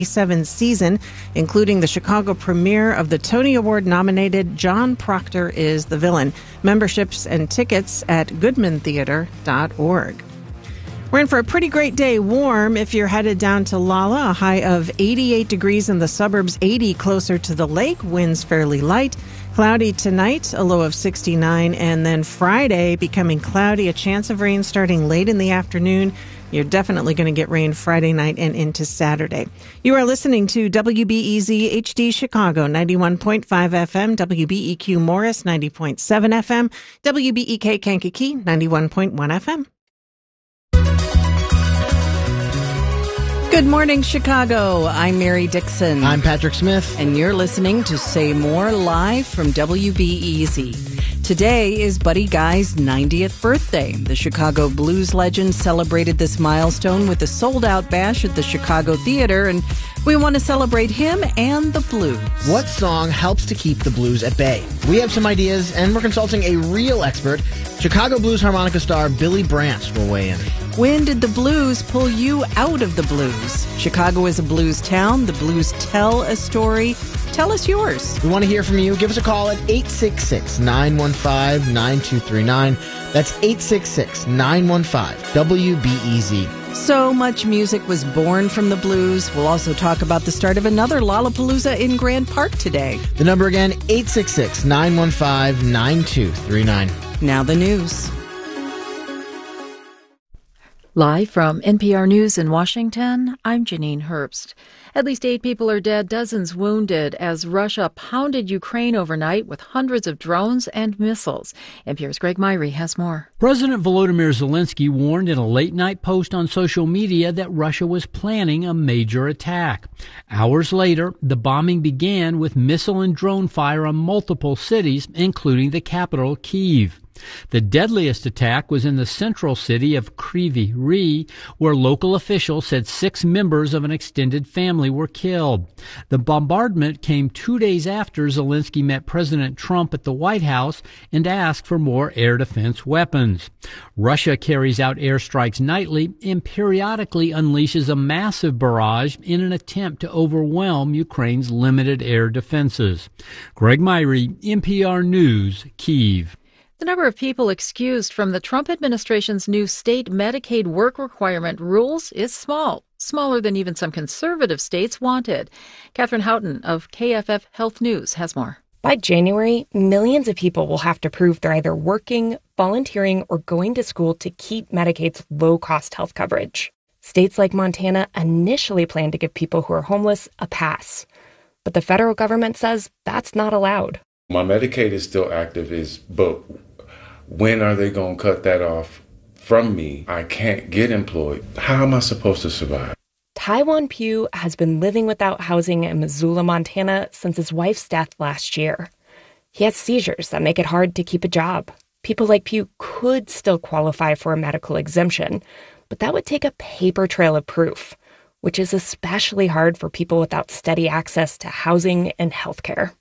2027 season, including the Chicago premiere of the Tony Award-nominated John Proctor is the Villain. Memberships and tickets at goodmantheater.org. We're in for a pretty great day. Warm if you're headed down to Lala, a high of 88 degrees in the suburbs, 80 closer to the lake. Winds fairly light. Cloudy tonight, a low of 69. And then Friday becoming cloudy, a chance of rain starting late in the afternoon. You're definitely going to get rain Friday night and into Saturday. You are listening to WBEZ HD Chicago, 91.5 FM, WBEQ Morris, 90.7 FM, WBEK Kankakee, 91.1 FM. Good morning, Chicago. I'm Mary Dixon. I'm Patrick Smith. And you're listening to Say More live from WBEZ. Today is Buddy Guy's 90th birthday. The Chicago blues legend celebrated this milestone with a sold-out bash at the Chicago Theater, and we want to celebrate him and the blues. What song helps to keep the blues at bay? We have some ideas, and we're consulting a real expert. Chicago blues harmonica star Billy Branch will weigh in. When did the blues pull you out of the blues? Chicago is a blues town. The blues tell a story. Tell us yours. We want to hear from you. Give us a call at 866-915-9239. That's 866-915-WBEZ. So much music was born from the blues. We'll also talk about the start of another Lollapalooza in Grand Park today. The number again, 866-915-9239. Now the news. Live from NPR News in Washington, I'm Janine Herbst. At least 8 people are dead, dozens wounded as Russia pounded Ukraine overnight with hundreds of drones and missiles. NPR's Greg Myrie has more. President Volodymyr Zelensky warned in a late-night post on social media that Russia was planning a major attack. Hours later, the bombing began with missile and drone fire on multiple cities, including the capital, Kyiv. The deadliest attack was in the central city of Kryvyi Rih, where local officials said 6 members of an extended family were killed. The bombardment came 2 days after Zelensky met President Trump at the White House and asked for more air defense weapons. Russia carries out airstrikes nightly and periodically unleashes a massive barrage in an attempt to overwhelm Ukraine's limited air defenses. Greg Myrie, NPR News, Kyiv. The number of people excused from the Trump administration's new state Medicaid work requirement rules is small, smaller than even some conservative states wanted. Catherine Houghton of KFF Health News has more. By January, millions of people will have to prove they're either working, volunteering, or going to school to keep Medicaid's low-cost health coverage. States like Montana initially planned to give people who are homeless a pass, but the federal government says that's not allowed. My Medicaid is still active, but when are they going to cut that off from me? I can't get employed. How am I supposed to survive? Taiwan Pugh has been living without housing in Missoula, Montana since his wife's death last year. He has seizures that make it hard to keep a job. People like Pugh could still qualify for a medical exemption, but that would take a paper trail of proof, which is especially hard for people without steady access to housing and healthcare.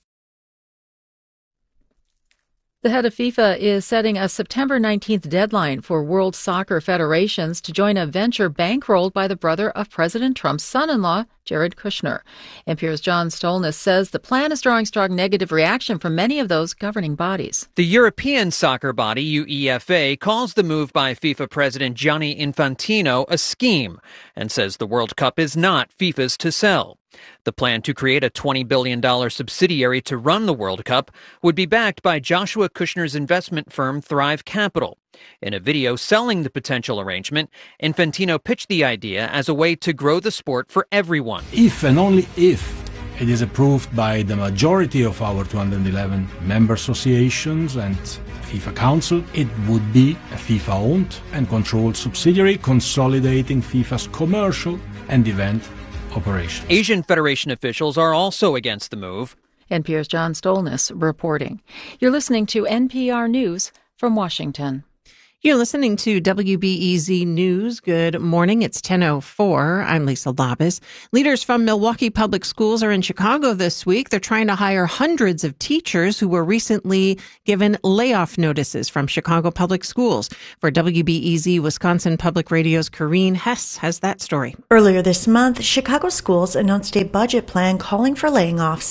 The head of FIFA is setting a September 19th deadline for World Soccer Federations to join a venture bankrolled by the brother of President Trump's son-in-law, Jared Kushner. NPR's John Stolnis says the plan is drawing strong negative reaction from many of those governing bodies. The European soccer body, UEFA, calls the move by FIFA President Gianni Infantino a scheme and says the World Cup is not FIFA's to sell. The plan to create a $20 billion subsidiary to run the World Cup would be backed by Joshua Kushner's investment firm Thrive Capital. In a video selling the potential arrangement, Infantino pitched the idea as a way to grow the sport for everyone. If and only if it is approved by the majority of our 211 member associations and FIFA Council, it would be a FIFA-owned and controlled subsidiary consolidating FIFA's commercial and event operations. Asian Federation officials are also against the move. NPR's John Stolnis reporting. You're listening to NPR News from Washington. You're listening to WBEZ News. Good morning. It's 10:04. I'm Lisa Labus. Leaders from Milwaukee Public Schools are in Chicago this week. They're trying to hire hundreds of teachers who were recently given layoff notices from Chicago Public Schools. For WBEZ Wisconsin Public Radio's Corrine Hess has that story. Earlier this month, Chicago schools announced a budget plan calling for laying off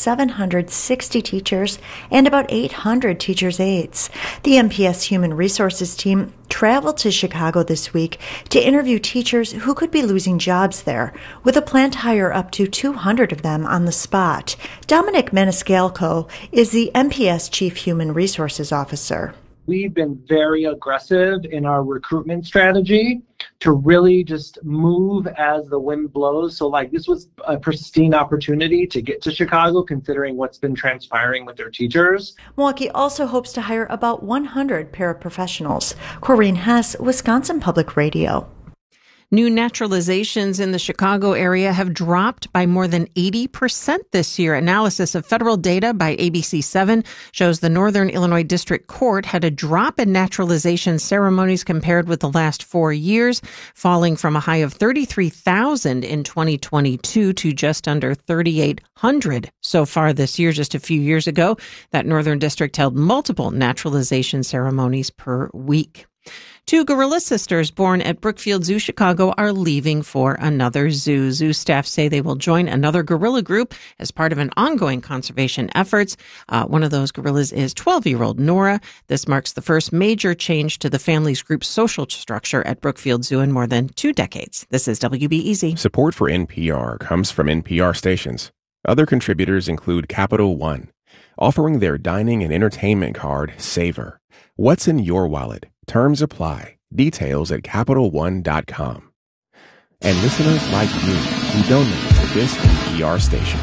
760 teachers and about 800 teachers' aides. The MPS Human Resources team traveled to Chicago this week to interview teachers who could be losing jobs there, with a plan to hire up to 200 of them on the spot. Dominic Maniscalco is the MPS Chief Human Resources Officer. We've been very aggressive in our recruitment strategy to really just move as the wind blows. So this was a pristine opportunity to get to Chicago, considering what's been transpiring with their teachers. Milwaukee also hopes to hire about 100 paraprofessionals. Corrine Hess, Wisconsin Public Radio. New naturalizations in the Chicago area have dropped by more than 80% this year. Analysis of federal data by ABC7 shows the Northern Illinois District Court had a drop in naturalization ceremonies compared with the last 4 years, falling from a high of 33,000 in 2022 to just under 3,800 so far this year. Just a few years ago, that Northern District held multiple naturalization ceremonies per week. 2 gorilla sisters born at Brookfield Zoo, Chicago, are leaving for another zoo. Zoo staff say they will join another gorilla group as part of an ongoing conservation efforts. One of those gorillas is 12-year-old Nora. This marks the first major change to the family's group's social structure at Brookfield Zoo in more than 2 decades. This is WBEZ. Support for NPR comes from NPR stations. Other contributors include Capital One, offering their dining and entertainment card, Savor. What's in your wallet? Terms apply. Details at CapitalOne.com. And listeners like you who donate to this NPR station.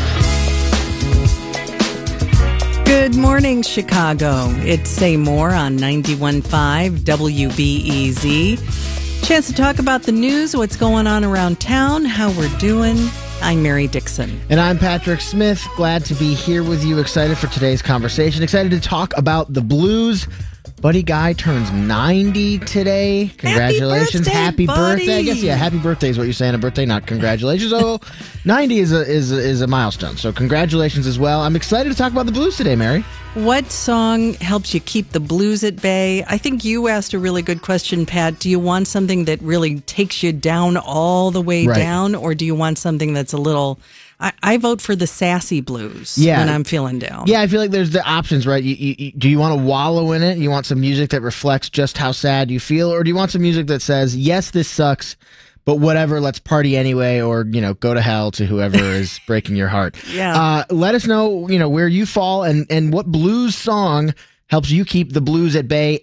Good morning, Chicago. It's Say More on 91.5 WBEZ. Chance to talk about the news, what's going on around town, how we're doing. I'm Mary Dixon. And I'm Patrick Smith. Glad to be here with you. Excited for today's conversation. Excited to talk about the blues. Buddy Guy turns 90 today. Congratulations. Happy birthday. I guess, happy birthday is what you're saying. A birthday, not congratulations. Oh, 90 is a milestone. So congratulations as well. I'm excited to talk about the blues today, Mary. What song helps you keep the blues at bay? I think you asked a really good question, Pat. Do you want something that really takes you down all the way down, or do you want something that's a little... I vote for the sassy blues when I'm feeling down. Yeah, I feel like there's the options, right? Do you want to wallow in it? You want some music that reflects just how sad you feel? Or do you want some music that says, yes, this sucks, but whatever, let's party anyway, or, go to hell to whoever is breaking your heart? Let us know, where you fall and what blues song helps you keep the blues at bay.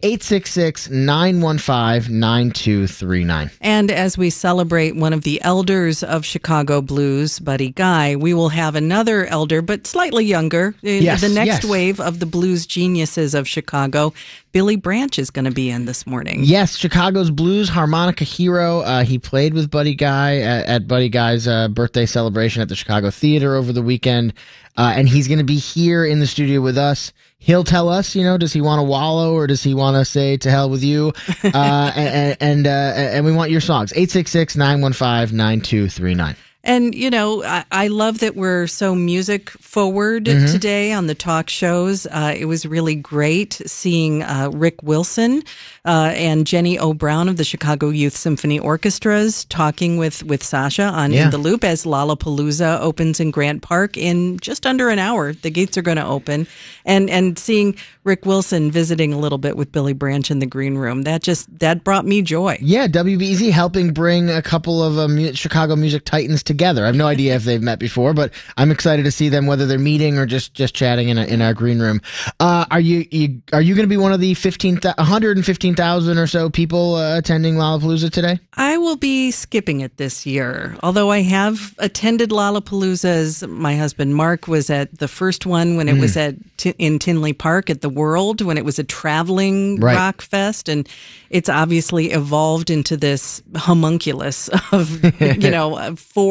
866-915-9239. And as we celebrate one of the elders of Chicago blues, Buddy Guy, we will have another elder, but slightly younger. The next wave of the blues geniuses of Chicago. Billy Branch is going to be in this morning. Yes, Chicago's blues harmonica hero. He played with Buddy Guy at Buddy Guy's birthday celebration at the Chicago Theater over the weekend. And he's going to be here in the studio with us. He'll tell us, does he want to wallow or does he want to say to hell with you? And we want your songs. 866-915-9239. And, I love that we're so music forward today on the talk shows. It was really great seeing Rick Wilson and Jenny O'Brown of the Chicago Youth Symphony Orchestras talking with Sasha on In the Loop as Lollapalooza opens in Grant Park in just under an hour. The gates are going to open. And seeing Rick Wilson visiting a little bit with Billy Branch in the green room, that brought me joy. Yeah, WBEZ helping bring a couple of Chicago music titans together. I have no idea if they've met before, but I'm excited to see them, whether they're meeting or just chatting in our green room. Are you going to be one of the 115,000 or so people attending Lollapalooza today? I will be skipping it this year, although I have attended Lollapaloozas. My husband Mark was at the first one when it was in Tinley Park at the World, when it was a traveling rock fest, and it's obviously evolved into this homunculus of 4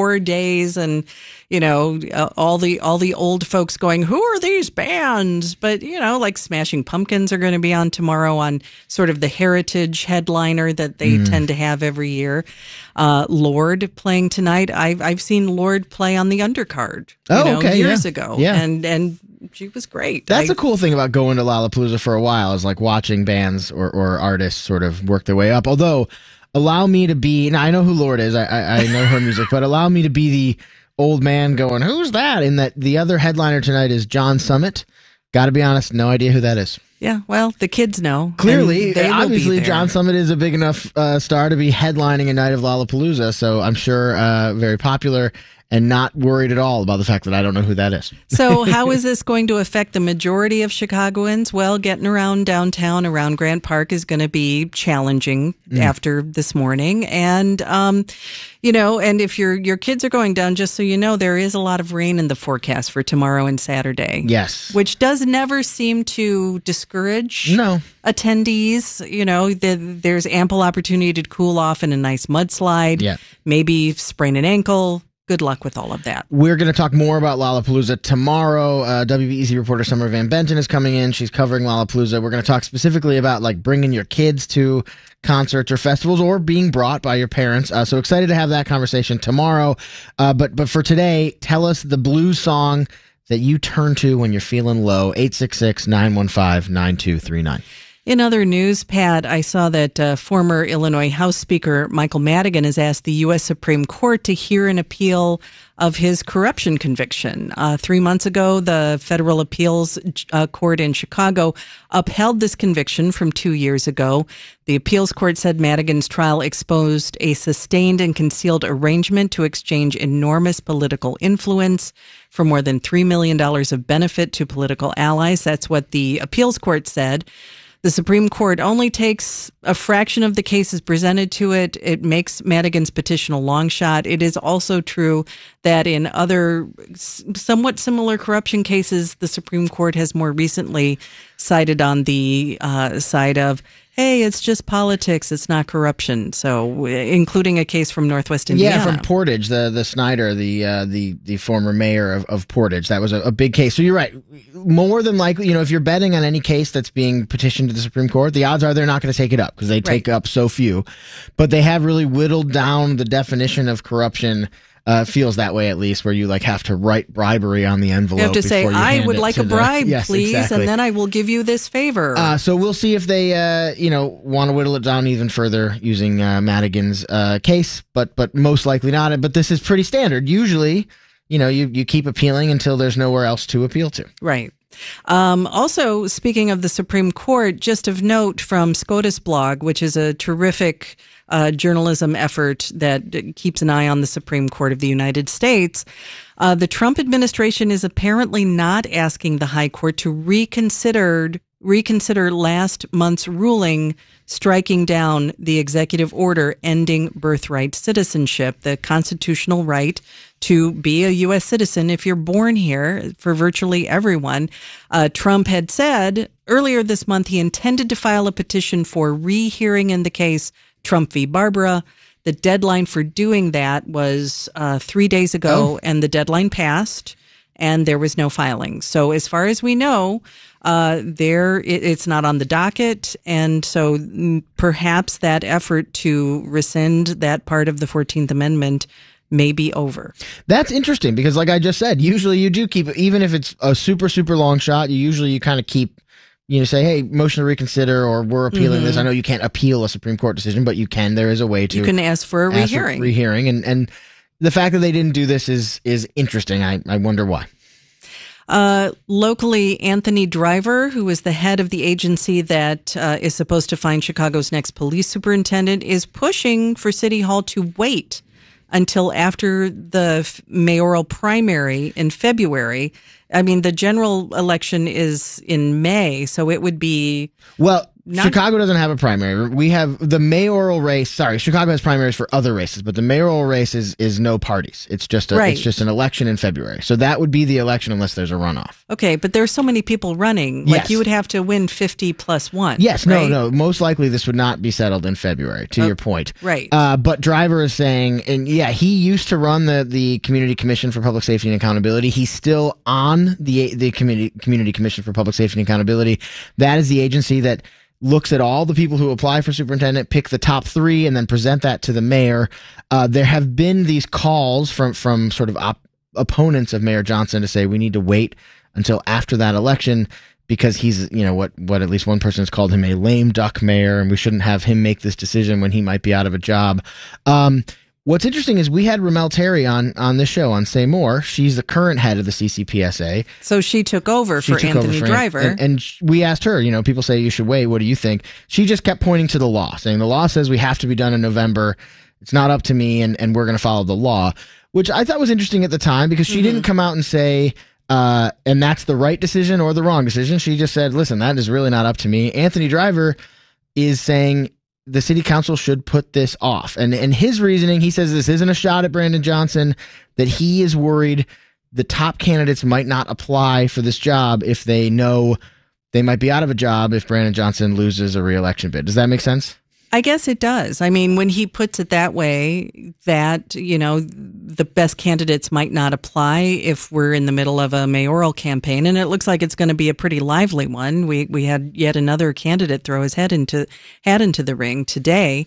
4 days, and all the old folks going, who are these bands? But like Smashing Pumpkins are going to be on tomorrow on sort of the heritage headliner that they tend to have every year. Lorde playing tonight. I've seen Lorde play on the undercard years ago, and she was great. That's a cool thing about going to Lollapalooza for a while, is like watching bands or artists sort of work their way up. Although, allow me to be, now I know who Lorde is, I know her music, but allow me to be the old man going, who's that? And that the other headliner tonight is John Summit. Got to be honest, no idea who that is. Yeah, well, the kids know. Clearly, obviously, John Summit is a big enough star to be headlining a night of Lollapalooza, so I'm sure very popular, and not worried at all about the fact that I don't know who that is. So how is this going to affect the majority of Chicagoans? Well, getting around downtown, around Grant Park, is going to be challenging after this morning. And, and if your kids are going down, just so you know, there is a lot of rain in the forecast for tomorrow and Saturday. Yes. Which does never seem to discourage attendees. There's ample opportunity to cool off in a nice mudslide, maybe sprain an ankle. Good luck with all of that. We're going to talk more about Lollapalooza tomorrow. WBEZ reporter Summer Van Benton is coming in. She's covering Lollapalooza. We're going to talk specifically about like bringing your kids to concerts or festivals, or being brought by your parents. So excited to have that conversation tomorrow. But for today, tell us the blues song that you turn to when you're feeling low. 866-915-9239. In other news, Pat, I saw that former Illinois House Speaker Michael Madigan has asked the U.S. Supreme Court to hear an appeal of his corruption conviction. 3 months ago, the Federal Appeals Court in Chicago upheld this conviction from 2 years ago. The appeals court said Madigan's trial exposed a sustained and concealed arrangement to exchange enormous political influence for more than $3 million of benefit to political allies. That's what the appeals court said. The Supreme Court only takes a fraction of the cases presented to it. It makes Madigan's petition a long shot. It is also true that in other somewhat similar corruption cases, the Supreme Court has more recently sided on the side of, hey, it's just politics, it's not corruption. So, including a case from Northwest Indiana. Yeah, from Portage, the Snyder, the former mayor of Portage. That was a big case. So you're right. More than likely, if you're betting on any case that's being petitioned to the Supreme Court, the odds are they're not going to take it up because they take up so few. But they have really whittled down the definition of corruption. Feels that way, at least, where you have to write bribery on the envelope. You have to say, I would like a bribe, please, exactly. And then I will give you this favor. So we'll see if they, want to whittle it down even further using Madigan's case, but most likely not. But this is pretty standard. Usually, you keep appealing until there's nowhere else to appeal to. Right. Also, speaking of the Supreme Court, just of note from SCOTUS blog, which is a terrific journalism effort that keeps an eye on the Supreme Court of the United States, the Trump administration is apparently not asking the High Court to reconsider last month's ruling striking down the executive order ending birthright citizenship, the constitutional right to be a U.S. citizen if you're born here for virtually everyone. Trump had said earlier this month he intended to file a petition for rehearing in the case Trump v. Barbara. The deadline for doing that was 3 days ago, and the deadline passed, and there was no filing. So as far as we know, it's not on the docket, and so perhaps that effort to rescind that part of the 14th Amendment may be over. That's interesting because, like I just said, usually you do keep, even if it's a super, super long shot, you kind of keep, say, hey, motion to reconsider, or we're appealing this. I know you can't appeal a Supreme Court decision, but you can. There is a way to. You can ask for a rehearing. And the fact that they didn't do this is interesting. I wonder why. Locally, Anthony Driver, who is the head of the agency that is supposed to find Chicago's next police superintendent, is pushing for City Hall to wait until after the mayoral primary in February. I mean, the general election is in May, so it would be... Well, Chicago doesn't have a primary. We have the mayoral race. Sorry, Chicago has primaries for other races, but the mayoral race is no parties. It's just it's just an election in February. So that would be the election unless there's a runoff. Okay, but there's so many people running. Like, Yes. you would have to win 50 plus 1. Yes, right? no. Most likely this would not be settled in February, to your point. Right. But Driver is saying, and yeah, he used to run the Community Commission for Public Safety and Accountability. He's still on the Community Commission for Public Safety and Accountability. That is the agency that looks at all the people who apply for superintendent, pick the top 3, and then present that to the mayor. There have been these calls from sort of opponents of Mayor Johnson to say we need to wait until after that election because he's, what at least one person has called him a lame duck mayor, and we shouldn't have him make this decision when he might be out of a job. What's interesting is we had Ramel Terry on this show on Say More. She's the current head of the CCPSA. So she took over for Anthony Driver. And we asked her, people say you should wait. What do you think? She just kept pointing to the law, saying the law says we have to be done in November. It's not up to me, and we're going to follow the law, which I thought was interesting at the time because she didn't come out and say, and that's the right decision or the wrong decision. She just said, listen, that is really not up to me. Anthony Driver is saying the city council should put this off. And his reasoning, he says this isn't a shot at Brandon Johnson, that he is worried the top candidates might not apply for this job if they know they might be out of a job if Brandon Johnson loses a re-election bid. Does that make sense? I guess it does. I mean, when he puts it that way, that, the best candidates might not apply if we're in the middle of a mayoral campaign. And it looks like it's going to be a pretty lively one. We had yet another candidate throw his head into the ring today.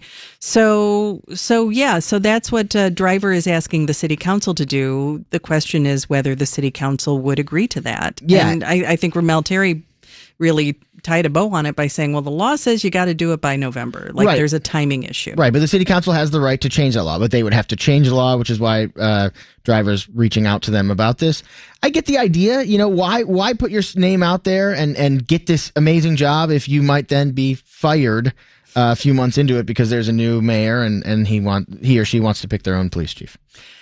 So that's what Driver is asking the city council to do. The question is whether the city council would agree to that. Yeah. And I think Ramel Terry really tied a bow on it by saying, well, the law says you got to do it by November. Like, right. There's a timing issue. Right, but the city council has the right to change that law, but they would have to change the law, which is why Driver's reaching out to them about this. I get the idea, why put your name out there and get this amazing job if you might then be fired a few months into it because there's a new mayor and he or she wants to pick their own police chief.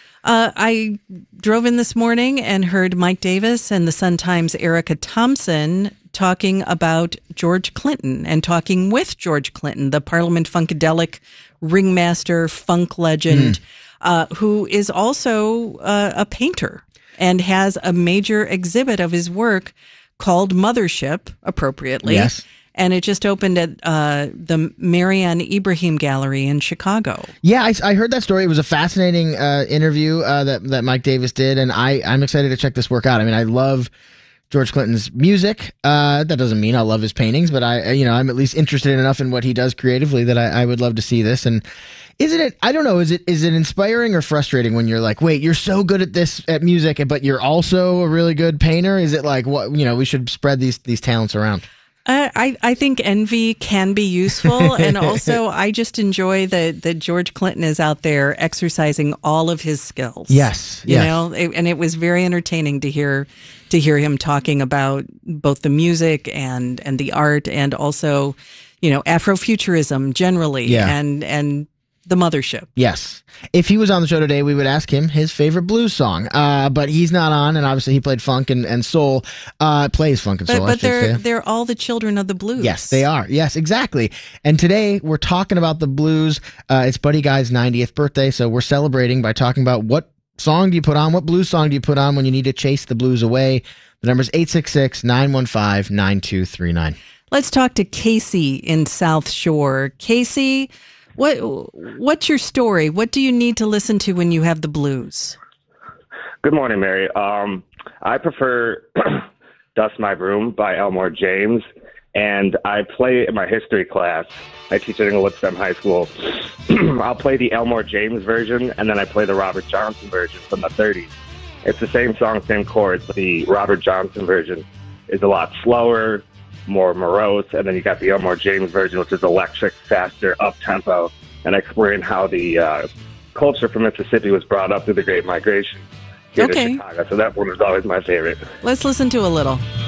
I drove in this morning and heard Mike Davis and the Sun-Times' Erica Thompson talking about George Clinton and talking with George Clinton, the Parliament Funkadelic ringmaster, funk legend, who is also a painter and has a major exhibit of his work called Mothership, appropriately. Yes. And it just opened at the Marianne Ibrahim Gallery in Chicago. Yeah, I heard that story. It was a fascinating interview that Mike Davis did, and I'm excited to check this work out. I mean, I love George Clinton's music. That doesn't mean I'll love his paintings, but I'm at least interested enough in what he does creatively that I would love to see this. And I don't know, is it inspiring or frustrating when you're like, wait, you're so good at music, but you're also a really good painter? Is it like, what, we should spread these talents around? I think envy can be useful, and also I just enjoy that George Clinton is out there exercising all of his skills. Yes, and it was very entertaining to hear him talking about both the music and the art, and also Afrofuturism generally, and the Mothership. Yes. If he was on the show today, we would ask him his favorite blues song. But he's not on, and obviously he played funk and soul. Plays funk and soul. But they're all the children of the blues. Yes, they are. Yes, exactly. And today we're talking about the blues. It's Buddy Guy's 90th birthday, so we're celebrating by talking about what song do you put on, what blues song do you put on when you need to chase the blues away. The number's 866-915-9239. Let's talk to Casey in South Shore. Casey, what's your story? What do you need to listen to when you have the blues? Good morning, Mary. I prefer Dust My Broom by Elmore James, and I play in my history class. I teach at Inglewood High School. I'll play the Elmore James version, and then I play the Robert Johnson version from the 30s. It's the same song, same chords, but the Robert Johnson version is a lot slower, more morose, and then you got the Elmore James version, which is electric, faster, up-tempo, and exploring how the culture from Mississippi was brought up through the Great Migration here to Chicago. So that one was always my favorite. Let's listen to a little.